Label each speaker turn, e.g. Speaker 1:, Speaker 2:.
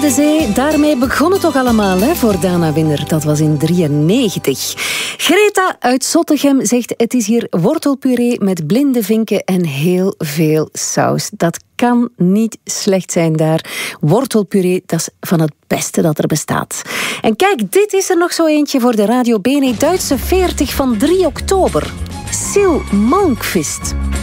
Speaker 1: de Zee, daarmee begon het toch allemaal voor Dana Winner. Dat was in 1993. Greta uit Zottegem zegt: het is hier wortelpuree met blinde vinken en heel veel saus. Dat kan niet slecht zijn daar. Wortelpuree, dat is van het beste dat er bestaat. En kijk, dit is er nog zo eentje voor de Radio Bene Duitse 40 van 3 oktober. Sil Malmqvist.